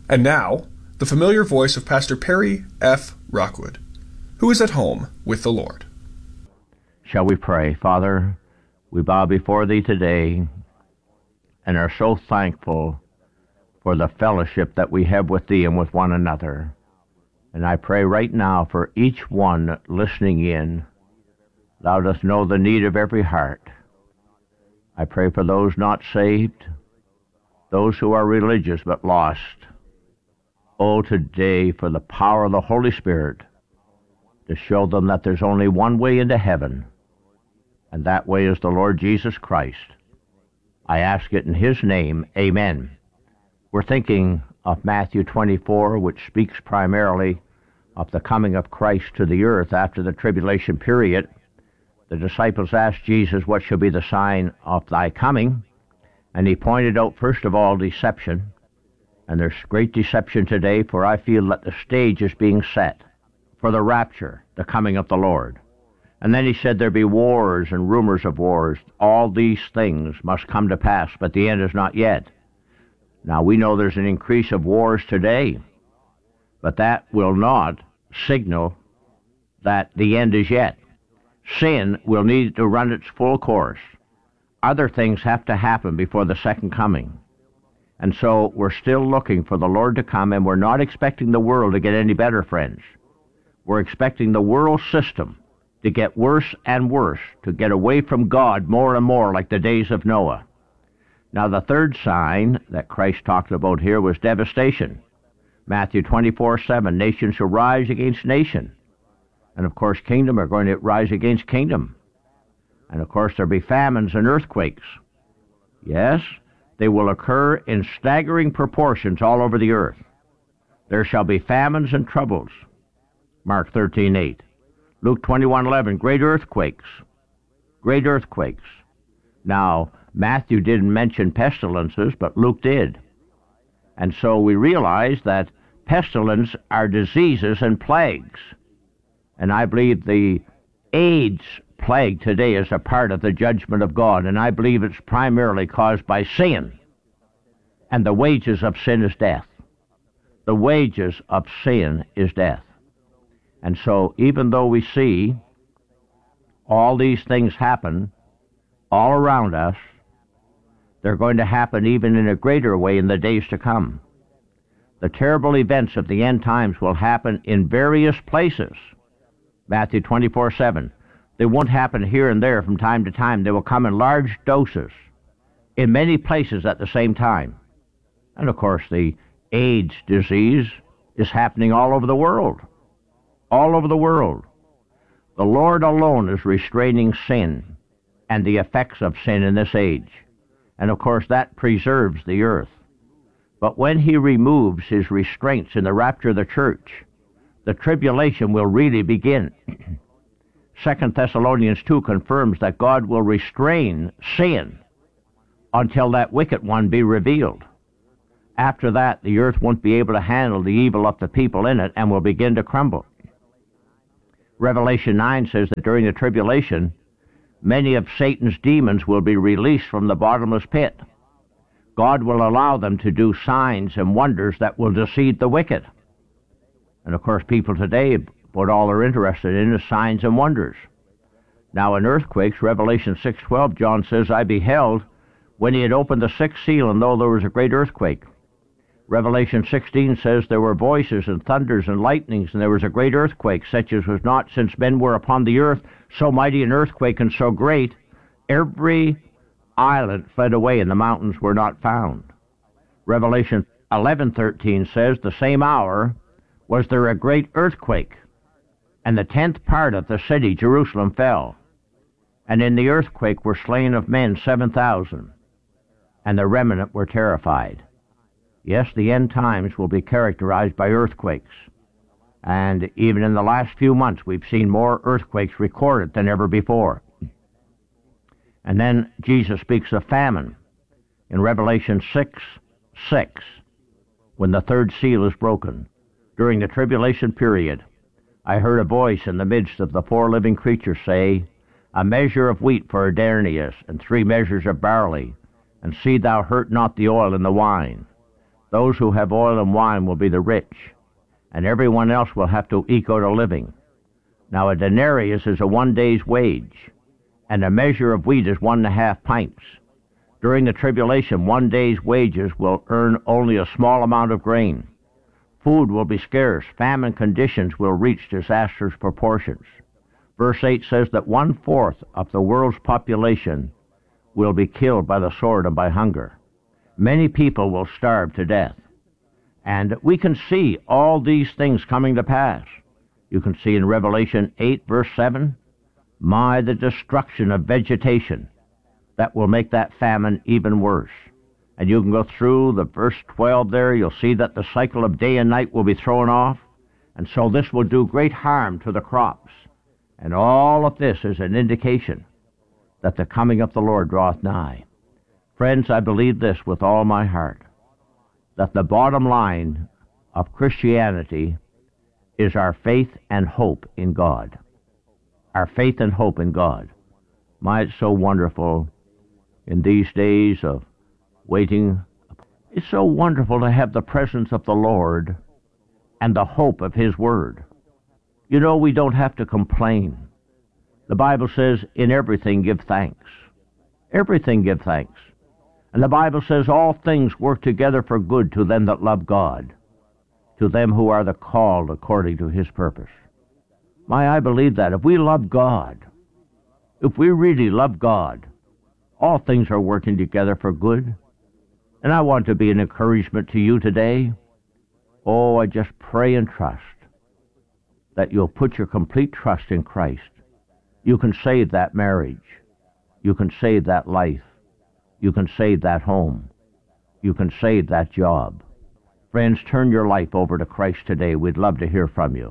And now, the familiar voice of Pastor Perry F. Rockwood, who is at home with the Lord. Shall we pray? Father, we bow before Thee today and are so thankful for the fellowship that we have with Thee and with one another. And I pray right now for each one listening in. Thou dost know the need of every heart. I pray for those not saved, those who are religious but lost. Oh, today for the power of the Holy Spirit to show them that there's only one way into heaven, and that way is the Lord Jesus Christ. I ask it in His name, amen. We're thinking of Matthew 24, which speaks primarily of the coming of Christ to the earth after the tribulation period. The disciples asked Jesus, what shall be the sign of thy coming? And He pointed out, first of all, deception. And there's great deception today, for I feel that the stage is being set for the rapture, the coming of the Lord. And then He said there be wars and rumors of wars. All these things must come to pass, but the end is not yet. Now we know there's an increase of wars today, but that will not signal that the end is yet. Sin will need to run its full course. Other things have to happen before the second coming. And so we're still looking for the Lord to come, and we're not expecting the world to get any better, friends. We're expecting the world system to get worse and worse, to get away from God more and more like the days of Noah. Now the third sign that Christ talked about here was devastation. Matthew 24:7, nation shall rise against nation. And of course, kingdom are going to rise against kingdom. And of course, there'll be famines and earthquakes. Yes, they will occur in staggering proportions all over the earth. There shall be famines and troubles. Mark 13:8. Luke 21:11, great earthquakes. Great earthquakes. Now, Matthew didn't mention pestilences, but Luke did. And so we realize that pestilence are diseases and plagues. And I believe the AIDS plague today is a part of the judgment of God, and I believe it's primarily caused by sin. And the wages of sin is death. The wages of sin is death. And so even though we see all these things happen all around us, they're going to happen even in a greater way in the days to come. The terrible events of the end times will happen in various places. Matthew 24:7. They won't happen here and there from time to time. They will come in large doses in many places at the same time. And of course, the AIDS disease is happening all over the world. All over the world. The Lord alone is restraining sin and the effects of sin in this age. And of course, that preserves the earth. But when He removes His restraints in the rapture of the church, the tribulation will really begin. 2 Thessalonians 2 confirms that God will restrain sin until that wicked one be revealed. After that, the earth won't be able to handle the evil of the people in it and will begin to crumble. Revelation 9 says that during the tribulation, many of Satan's demons will be released from the bottomless pit. God will allow them to do signs and wonders that will deceive the wicked. And of course, people today, what all they're interested in is signs and wonders. Now in earthquakes, Revelation 6:12, John says, I beheld when He had opened the sixth seal, and lo, there was a great earthquake. Revelation 16 says there were voices and thunders and lightnings, and there was a great earthquake, such as was not since men were upon the earth, so mighty an earthquake and so great, every island fled away, and the mountains were not found. Revelation 11:13 says, the same hour was there a great earthquake, and the 10th part of the city, Jerusalem, fell. And in the earthquake were slain of men 7,000, and the remnant were terrified. Yes, the end times will be characterized by earthquakes. And even in the last few months, we've seen more earthquakes recorded than ever before. And then Jesus speaks of famine in Revelation 6:6, when the third seal is broken. During the tribulation period, I heard a voice in the midst of the four living creatures say, a measure of wheat for a denarius, and 3 measures of barley, and see thou hurt not the oil and the wine. Those who have oil and wine will be the rich, and everyone else will have to eke out a living. Now a denarius is a 1 day's wage, and a measure of wheat is 1.5 pints. During the tribulation, 1 day's wages will earn only a small amount of grain. Food will be scarce. Famine conditions will reach disastrous proportions. Verse 8 says that 1/4 of the world's population will be killed by the sword and by hunger. Many people will starve to death. And we can see all these things coming to pass. You can see in Revelation 8, verse 7, the destruction of vegetation that will make that famine even worse. And you can go through the verse 12 there. You'll see that the cycle of day and night will be thrown off. And so this will do great harm to the crops. And all of this is an indication that the coming of the Lord draweth nigh. Friends, I believe this with all my heart, that the bottom line of Christianity is our faith and hope in God. Our faith and hope in God. My, it's so wonderful in these days of waiting. It's so wonderful to have the presence of the Lord and the hope of His Word. You know, we don't have to complain. The Bible says, in everything give thanks. Everything give thanks. And the Bible says, all things work together for good to them that love God, to them who are the called according to His purpose. I believe that. If we love God, if we really love God, all things are working together for good. And I want to be an encouragement to you today. I just pray and trust that you'll put your complete trust in Christ. You can save that marriage. You can save that life. You can save that home. You can save that job. Friends, turn your life over to Christ today. We'd love to hear from you.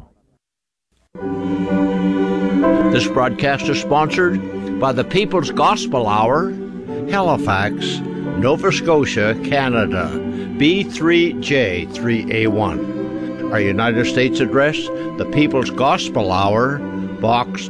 This broadcast is sponsored by the People's Gospel Hour, Halifax, Nova Scotia, Canada, B3J3A1. Our United States address, the People's Gospel Hour, Box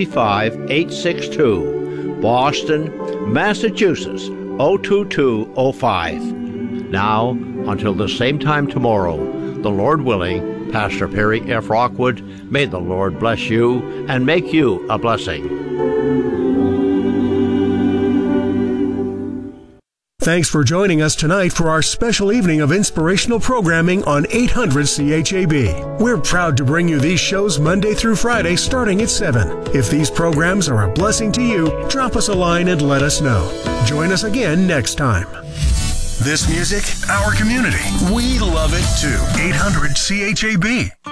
55862, Boston, Massachusetts, 02205. Now, until the same time tomorrow, the Lord willing, Pastor Perry F. Rockwood, may the Lord bless you and make you a blessing. Thanks for joining us tonight for our special evening of inspirational programming on 800 CHAB. We're proud to bring you these shows Monday through Friday starting at 7. If these programs are a blessing to you, drop us a line and let us know. Join us again next time. This music, our community. We love it too. 800 CHAB.